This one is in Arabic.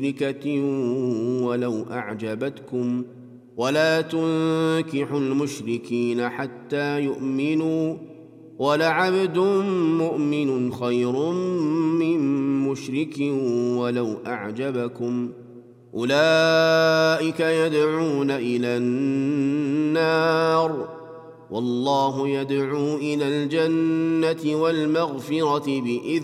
مشركة ولو أعجبتكم ولا تنكحوا المشركين حتى يؤمنوا ولعبد مؤمن خير من مشرك ولو أعجبكم أولئك يدعون إلى النار والله يدعو إلى الجنة والمغفرة بإذنه